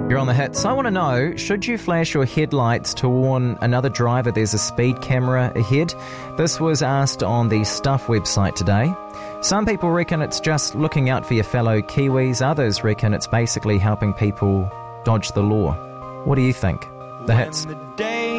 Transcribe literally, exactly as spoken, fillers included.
You're on the hits. I want to know, should you flash your headlights to warn another driver there's a speed camera ahead? This was asked on the Stuff website today. Some people reckon it's just looking out for your fellow Kiwis. Others reckon it's basically helping people dodge the law. What do you think? The hits.